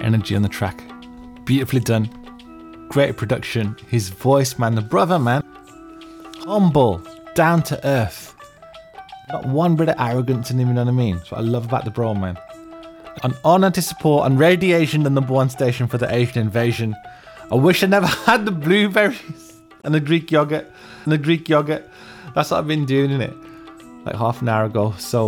energy on the track. Beautifully done. Great production. His voice, man, the brother, man. Humble, down to earth. Not one bit of arrogance in him, you know what I mean? That's what I love about the bro, man. An honour to support on Radiation, the #1 station for the Asian invasion. I wish I never had the blueberries and the Greek yogurt. That's what I've been doing, innit? Like half an hour ago. So